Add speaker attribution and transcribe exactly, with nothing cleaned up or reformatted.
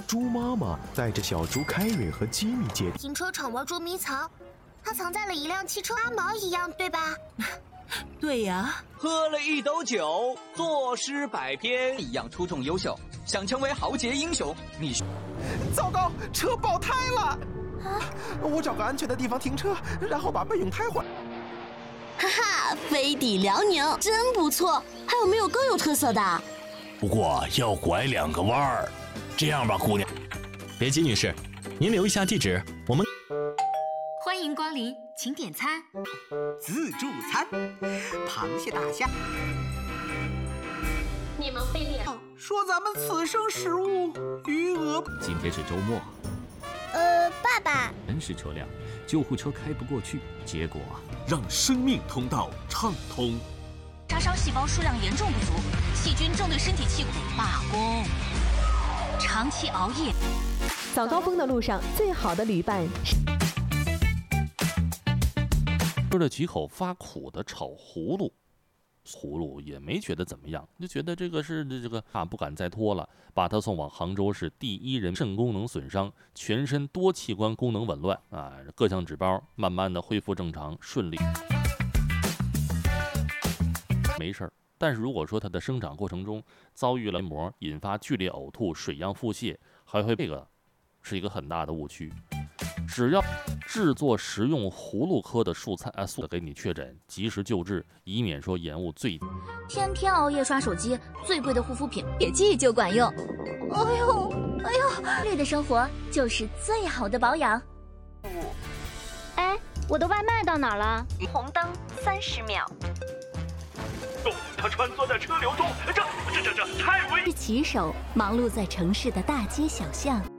Speaker 1: 猪妈妈带着小猪凯瑞和吉米姐
Speaker 2: 停车场玩捉迷藏，它藏在了一辆汽车，阿毛一样，对吧？
Speaker 3: 对呀。
Speaker 4: 喝了一斗酒，作诗百篇，一样出众优秀。想成为豪杰英雄，你
Speaker 5: 糟糕，车爆胎了！啊！我找个安全的地方停车，然后把备用胎换。
Speaker 6: 哈哈，飞抵辽宁真不错，还有没有更有特色的？
Speaker 7: 不过要拐两个弯儿。这样吧，姑娘，
Speaker 8: 别急，女士，您留一下地址，我们。
Speaker 9: 欢迎光临，请点餐。
Speaker 10: 自助餐，螃蟹大虾。
Speaker 9: 你们非礼。
Speaker 10: 说咱们此生食物余额。
Speaker 11: 今天是周末。
Speaker 2: 呃，爸爸。
Speaker 11: 人是车辆，救护车开不过去，结果
Speaker 12: 让生命通道畅通。
Speaker 9: 杀伤细胞数量严重不足，细菌正对身体气孔罢工。长期熬夜，
Speaker 13: 早高峰的路上最好的旅伴。
Speaker 14: 吃了几口发苦的炒葫芦，葫芦也没觉得怎么样，就觉得这个是这个啊不敢再拖了，把他送往杭州市第一人肾功能损伤，全身多器官功能紊乱啊，各项指标慢慢的恢复正常，顺利没事儿。但是如果说它的生长过程中遭遇了黏膜，引发剧烈呕吐、水样腹泻，还会这个是一个很大的误区。只要制作食用葫芦科的蔬菜啊，速的给你确诊，及时救治，以免说延误最。
Speaker 9: 天天熬夜刷手机，最贵的护肤品别记就管用。哎呦哎呦，绿的生活就是最好的保养。
Speaker 15: 哎，我的外卖到哪儿了？
Speaker 9: 红灯三十秒。
Speaker 12: 他穿梭在车流中，这这这这太危！
Speaker 9: 是骑手忙碌在城市的大街小巷。